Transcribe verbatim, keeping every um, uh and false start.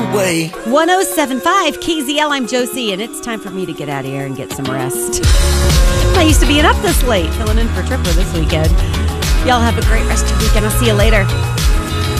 away. one oh seven point five K Z L, I'm Josie, and it's time for me to get out of here and get some rest. I'm not used to being up this late, filling in for Tripper this weekend. Y'all have a great rest of your weekend. I'll see you later.